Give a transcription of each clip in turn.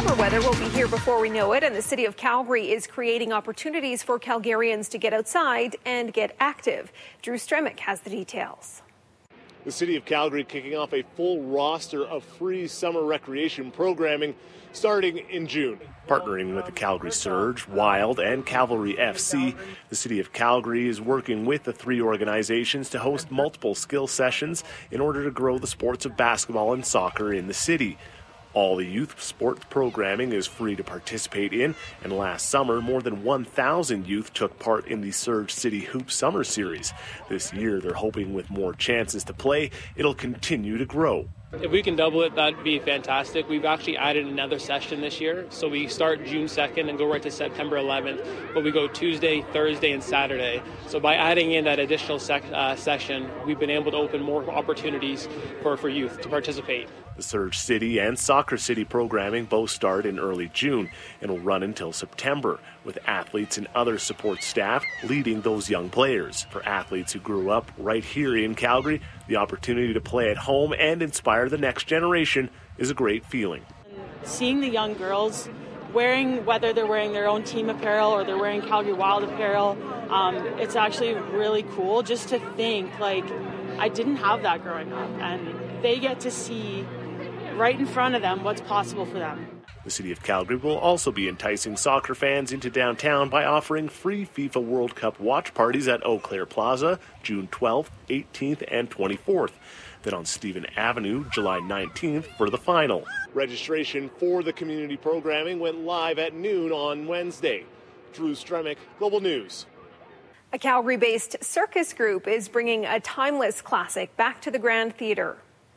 Summer weather will be here before we know it, and the city of Calgary is creating opportunities for Calgarians to get outside and get active. Drew Stremick has the details. The city of Calgary kicking off a full roster of free summer recreation programming starting in June. Partnering with the Calgary Surge, Wild, and Cavalry FC, the city of Calgary is working with the three organizations to host multiple skill sessions in order to grow the sports of basketball and soccer in the city. All the youth sports programming is free to participate in, and last summer, more than 1,000 youth took part in the Surge City Hoop Summer Series. This year, they're hoping with more chances to play, it'll continue to grow. If we can double it, that'd be fantastic. We've actually added another session this year, so we start June 2nd and go right to September 11th, but we go Tuesday, Thursday, and Saturday. So by adding in that additional session, we've been able to open more opportunities for youth to participate. The Surge City and Soccer City programming both start in early June and will run until September, with athletes and other support staff leading those young players. For athletes who grew up right here in Calgary, the opportunity to play at home and inspire the next generation is a great feeling. Seeing the young girls whether they're wearing their own team apparel or they're wearing Calgary Wild apparel, it's actually really cool just to think, like, I didn't have that growing up, and they get to see right in front of them what's possible for them. The city of Calgary will also be enticing soccer fans into downtown by offering free FIFA World Cup watch parties at Eau Claire Plaza, June 12th, 18th, and 24th. Then on Stephen Avenue, July 19th for the final. Registration for the community programming went live at noon on Wednesday. Drew Stremick, Global News. A Calgary-based circus group is bringing a timeless classic back to the Grand Theatre.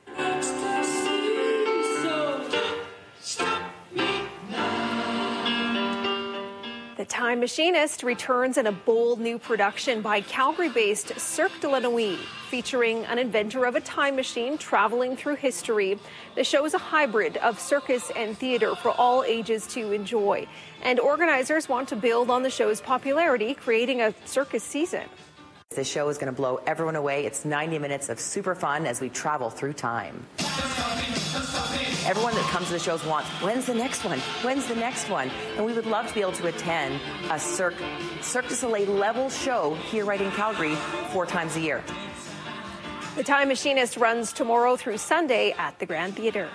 The Time Machinist returns in a bold new production by Calgary-based Cirque de la Nuit, featuring an inventor of a time machine traveling through history. The show is a hybrid of circus and theater for all ages to enjoy, and organizers want to build on the show's popularity, creating a circus season. This show is going to blow everyone away. It's 90 minutes of super fun as we travel through time. Everyone that comes to the shows wants, when's the next one? When's the next one? And we would love to be able to attend a Cirque du Soleil level show here right in Calgary 4 times a year. The Time Machinist runs tomorrow through Sunday at the Grand Theatre.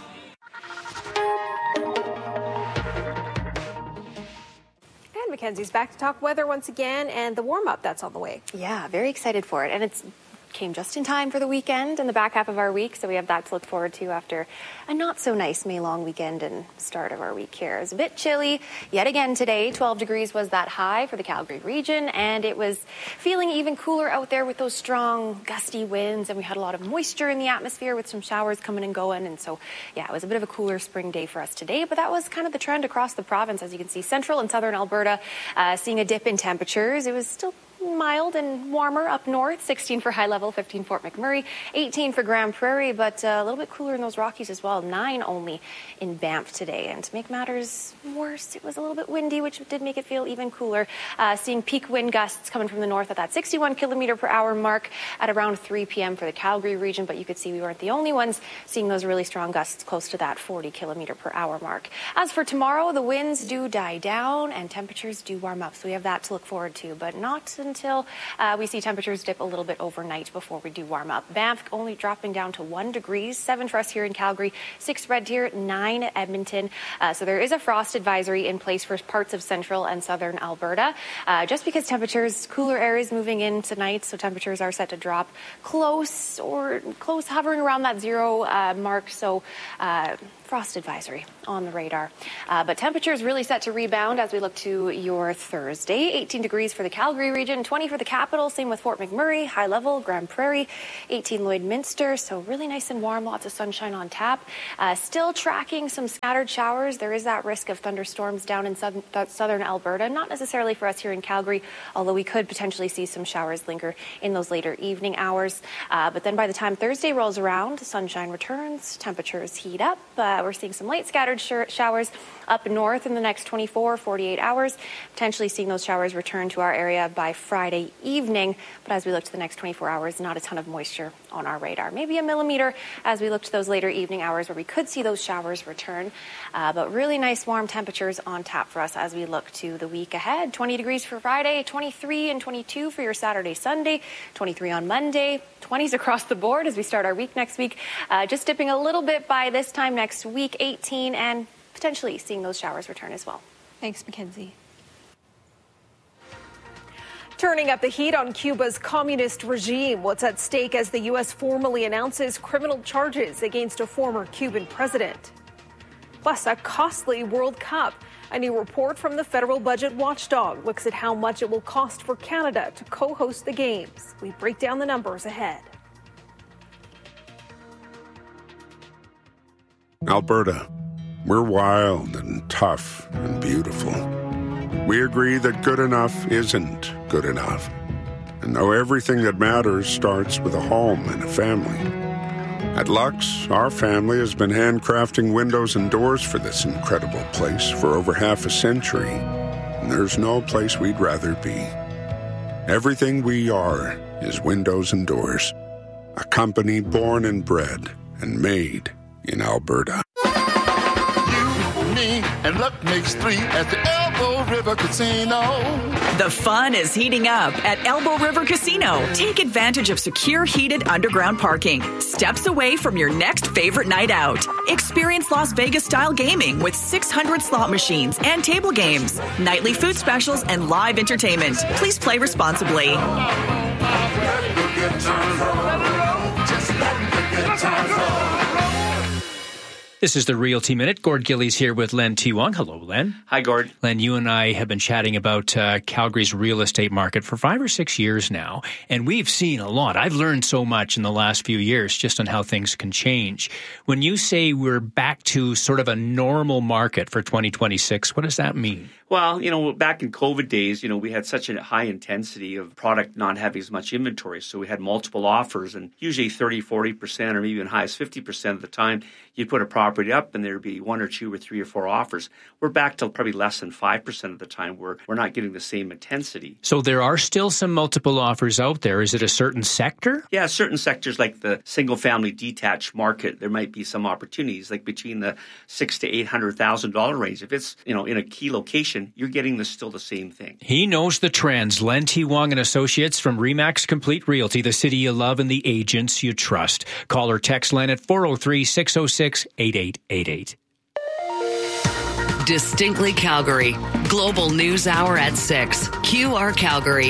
And Mackenzie's back to talk weather once again and the warm-up that's on the way. Yeah, very excited for it. And it's came just in time for the weekend and the back half of our week, so we have that to look forward to after a not-so-nice May-long weekend and start of our week here. It was a bit chilly yet again today. 12 degrees was that high for the Calgary region, and it was feeling even cooler out there with those strong, gusty winds, and we had a lot of moisture in the atmosphere with some showers coming and going, and so, yeah, it was a bit of a cooler spring day for us today, but that was kind of the trend across the province. As you can see, central and southern Alberta seeing a dip in temperatures. It was still mild and warmer up north, 16 for High Level, 15 Fort McMurray, 18 for Grand Prairie, but a little bit cooler in those Rockies as well, 9 only in Banff today. And to make matters worse, it was a little bit windy, which did make it feel even cooler. Seeing peak wind gusts coming from the north at that 61 kilometer per hour mark at around 3 p.m. for the Calgary region, but you could see we weren't the only ones seeing those really strong gusts close to that 40 kilometer per hour mark. As for tomorrow, the winds do die down and temperatures do warm up, so we have that to look forward to, but not until we see temperatures dip a little bit overnight before we do warm up. Banff only dropping down to 1 degree, 7 for us here in Calgary, 6 Red Deer, 9 at Edmonton. So there is a frost advisory in place for parts of central and southern Alberta, just because temperatures, cooler areas moving in tonight, so temperatures are set to drop close, hovering around that 0 mark. So frost advisory on the radar. But temperatures really set to rebound as we look to your Thursday. 18 degrees for the Calgary region, 20 for the capital, same with Fort McMurray, High Level, Grand Prairie, 18 Lloydminster, so really nice and warm, lots of sunshine on tap. Still tracking some scattered showers. There is that risk of thunderstorms down in southern Alberta, not necessarily for us here in Calgary, although we could potentially see some showers linger in those later evening hours. But then by the time Thursday rolls around, sunshine returns, temperatures heat up. We're seeing some light scattered showers up north in the next 24, 48 hours, potentially seeing those showers return to our area by Friday evening. But as we look to the next 24 hours, not a ton of moisture on our radar. Maybe a millimeter as we look to those later evening hours where we could see those showers return. But really nice warm temperatures on tap for us as we look to the week ahead. 20 degrees for Friday, 23 and 22 for your Saturday, Sunday, 23 on Monday, 20s across the board as we start our week next week. Just dipping a little bit by this time next week, 18, and potentially seeing those showers return as well. Thanks, Mackenzie. Turning up the heat on Cuba's communist regime. What's at stake as the U.S. formally announces criminal charges against a former Cuban president. Plus, a costly World Cup. A new report from the federal budget watchdog looks at how much it will cost for Canada to co-host the games. We break down the numbers ahead. Alberta. We're wild and tough and beautiful. We agree that good enough isn't good enough. And know everything that matters starts with a home and a family. At Lux, our family has been handcrafting windows and doors for this incredible place for over half a century. And there's no place we'd rather be. Everything we are is windows and doors. A company born and bred and made in Alberta. And luck makes three at the Elbow River Casino. The fun is heating up at Elbow River Casino. Take advantage of secure, heated underground parking. Steps away from your next favorite night out. Experience Las Vegas-style gaming with 600 slot machines and table games, nightly food specials, and live entertainment. Please play responsibly. This is the Realty Minute. Gord Gillies here with Len T. Wong. Hello, Len. Hi, Gord. Len, you and I have been chatting about Calgary's real estate market for 5 or 6 years now, and we've seen a lot. I've learned so much in the last few years just on how things can change. When you say we're back to sort of a normal market for 2026, what does that mean? Well, back in COVID days, we had such a high intensity of product not having as much inventory. So we had multiple offers, and usually 30, 40%, or maybe even high as 50% of the time, you'd put a property up and there'd be 1 or 2 or 3 or 4 offers. We're back to probably less than 5% of the time where we're not getting the same intensity. So there are still some multiple offers out there. Is it a certain sector? Yeah, certain sectors like the single-family detached market, there might be some opportunities, like between the $600,000 to $800,000 range. If it's in a key location, you're getting still the same thing. He knows the trends. Len T. Wong and Associates from RE/MAX Complete Realty, the city you love and the agents you trust. Call or text Len at 403-606-8888. Distinctly Calgary. Global News Hour at 6. QR Calgary.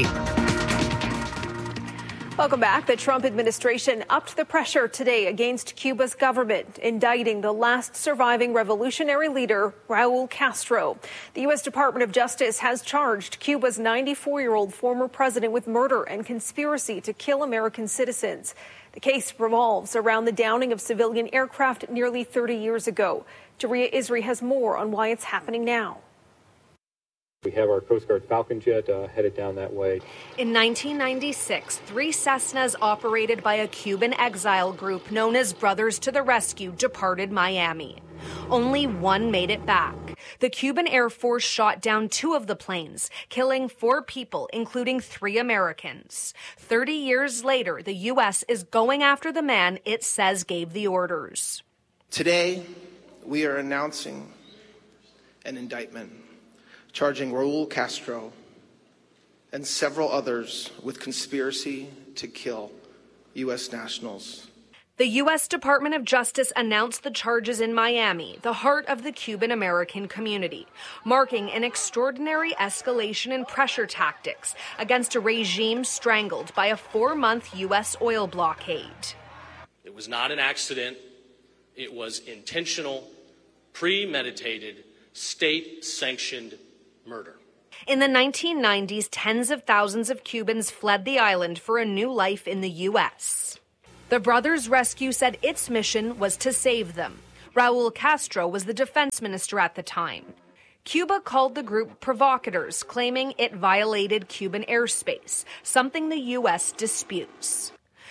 Welcome back. The Trump administration upped the pressure today against Cuba's government, indicting the last surviving revolutionary leader, Raul Castro. The U.S. Department of Justice has charged Cuba's 94-year-old former president with murder and conspiracy to kill American citizens. The case revolves around the downing of civilian aircraft nearly 30 years ago. Jaria Isri has more on why it's happening now. We have our Coast Guard Falcon jet headed down that way. In 1996, 3 Cessnas operated by a Cuban exile group known as Brothers to the Rescue departed Miami. Only one made it back. The Cuban Air Force shot down 2 of the planes, killing 4 people, including 3 Americans. 30 years later, the U.S. is going after the man it says gave the orders. Today, we are announcing an indictment charging Raul Castro and several others with conspiracy to kill U.S. nationals. The U.S. Department of Justice announced the charges in Miami, the heart of the Cuban-American community, marking an extraordinary escalation in pressure tactics against a regime strangled by a 4-month U.S. oil blockade. It was not an accident. It was intentional, premeditated, state-sanctioned murder. In the 1990s, tens of thousands of Cubans fled the island for a new life in the U.S. The Brothers Rescue said its mission was to save them. Raul Castro was the defense minister at the time. Cuba called the group provocateurs, claiming it violated Cuban airspace, something the U.S. disputes.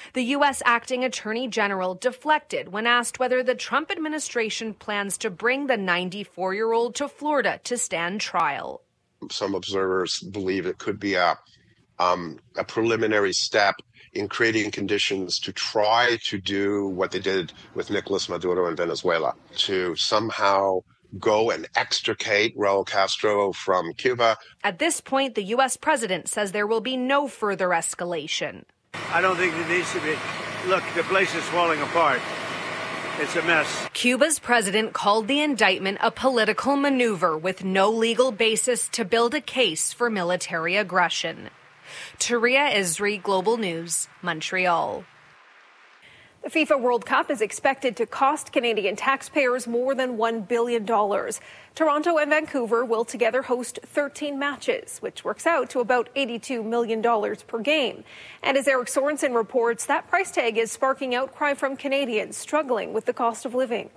The U.S. acting attorney general deflected when asked whether the Trump administration plans to bring the 94-year-old to Florida to stand trial. Some observers believe it could be a preliminary step in creating conditions to try to do what they did with Nicolas Maduro in Venezuela, to somehow go and extricate Raul Castro from Cuba. At this point, the U.S. president says there will be no further escalation. I don't think there needs to be. Look, the place is falling apart. It's a mess. Cuba's president called the indictment a political maneuver with no legal basis to build a case for military aggression. Taria Isri, Global News, Montreal. The FIFA World Cup is expected to cost Canadian taxpayers more than $1 billion. Toronto and Vancouver will together host 13 matches, which works out to about $82 million per game. And as Eric Sorensen reports, that price tag is sparking outcry from Canadians struggling with the cost of living.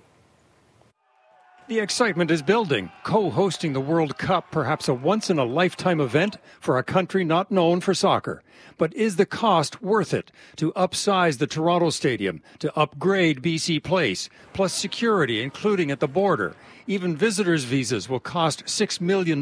The excitement is building. Co-hosting the World Cup, perhaps a once-in-a-lifetime event for a country not known for soccer. But is the cost worth it to upsize the Toronto Stadium, to upgrade BC Place, plus security, including at the border? Even visitors' visas will cost $6 million, and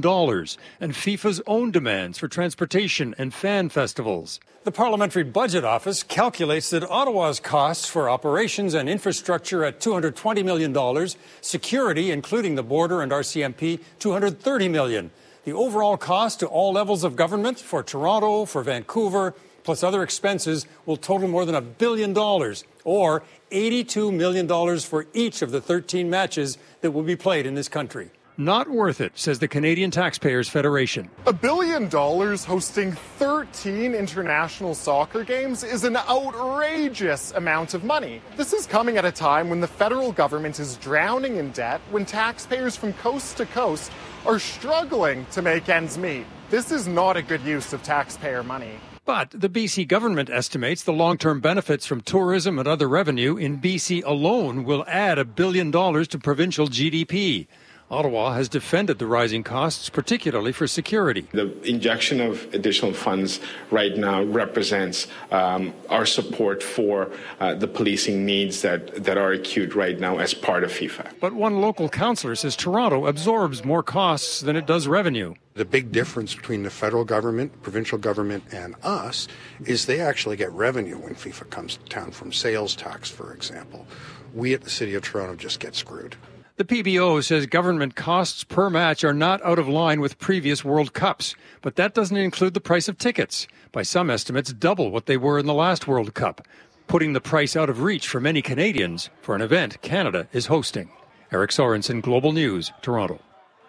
FIFA's own demands for transportation and fan festivals. The Parliamentary Budget Office calculates that Ottawa's costs for operations and infrastructure at $220 million, security, including the border and RCMP, $230 million. The overall cost to all levels of government for Toronto, for Vancouver, plus other expenses will total more than $1 billion, or $82 million for each of the 13 matches that will be played in this country. Not worth it, says the Canadian Taxpayers Federation. $1 billion hosting 13 international soccer games is an outrageous amount of money. This is coming at a time when the federal government is drowning in debt, when taxpayers from coast to coast are struggling to make ends meet. This is not a good use of taxpayer money. But the BC government estimates the long-term benefits from tourism and other revenue in BC alone will add $1 billion to provincial GDP. Ottawa has defended the rising costs, particularly for security. The injection of additional funds right now represents our support for the policing needs that are acute right now as part of FIFA. But one local councillor says Toronto absorbs more costs than it does revenue. The big difference between the federal government, provincial government, and us is they actually get revenue when FIFA comes to town from sales tax, for example. We at the City of Toronto just get screwed. The PBO says government costs per match are not out of line with previous World Cups, but that doesn't include the price of tickets. By some estimates, double what they were in the last World Cup, putting the price out of reach for many Canadians for an event Canada is hosting. Eric Sorensen, Global News, Toronto.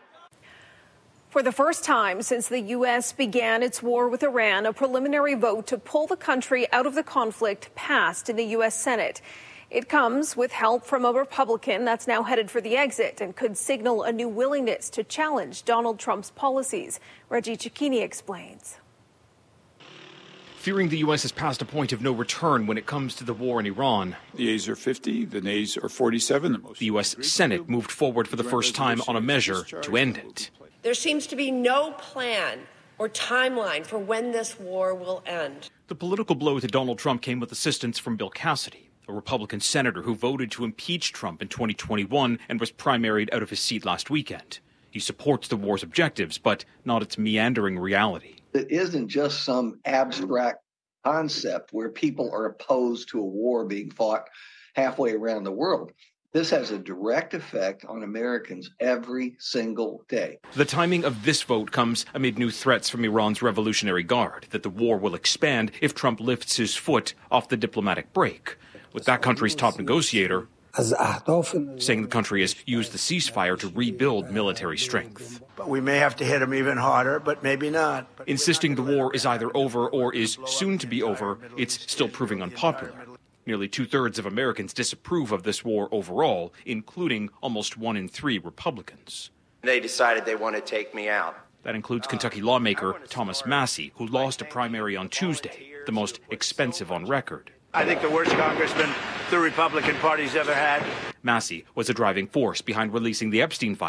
For the first time since the U.S. began its war with Iran, a preliminary vote to pull the country out of the conflict passed in the U.S. Senate. It comes with help from a Republican that's now headed for the exit and could signal a new willingness to challenge Donald Trump's policies. Reggie Cicchini explains. Fearing the U.S. has passed a point of no return when it comes to the war in Iran. The yeas are 50, the nays are 47. The U.S. Senate moved forward for the first time on a measure to end it. There seems to be no plan or timeline for when this war will end. The political blow to Donald Trump came with assistance from Bill Cassidy, a Republican senator who voted to impeach Trump in 2021 and was primaried out of his seat last weekend. He supports the war's objectives, but not its meandering reality. It isn't just some abstract concept where people are opposed to a war being fought halfway around the world. This has a direct effect on Americans every single day. The timing of this vote comes amid new threats from Iran's Revolutionary Guard that the war will expand if Trump lifts his foot off the diplomatic brake, with that country's top negotiator saying the country has used the ceasefire to rebuild military strength. But we may have to hit them even harder, but maybe not. Insisting the war is either over or is soon to be over, it's still proving unpopular. Nearly two-thirds of Americans disapprove of this war overall, including almost 1 in 3 Republicans. They decided they want to take me out. That includes Kentucky lawmaker Thomas Massie, who lost a primary on Tuesday, the most expensive on record. I think the worst congressman the Republican Party's ever had. Massie was a driving force behind releasing the Epstein files.